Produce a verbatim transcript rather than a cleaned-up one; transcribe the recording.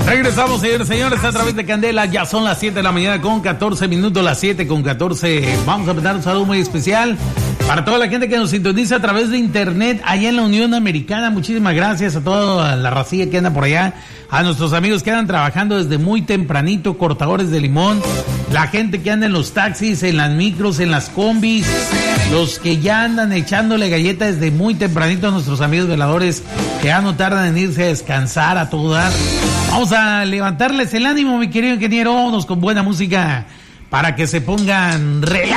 Regresamos, señores y señores, a través de Candela. Ya son las siete de la mañana con catorce minutos, las siete con catorce. Vamos a mandar un saludo muy especial para toda la gente que nos sintoniza a través de internet allá en la Unión Americana. Muchísimas gracias a toda la racilla que anda por allá, a nuestros amigos que andan trabajando desde muy tempranito, cortadores de limón, la gente que anda en los taxis, en las micros, en las combis, los que ya andan echándole galletas desde muy tempranito a nuestros amigos veladores que ya no tardan en irse a descansar a todo dar. Vamos a levantarles el ánimo, mi querido ingeniero, vámonos con buena música para que se pongan relax.